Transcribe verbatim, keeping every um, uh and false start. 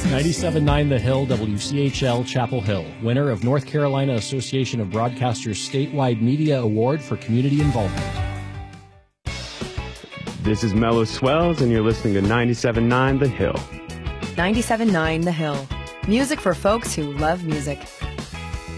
ninety-seven point nine The Hill, W C H L, Chapel Hill, winner of North Carolina Association of Broadcasters Statewide Media Award for Community Involvement. This is Mellow Swells, and you're listening to ninety-seven point nine The Hill. ninety-seven point nine The Hill. Music for folks who love music.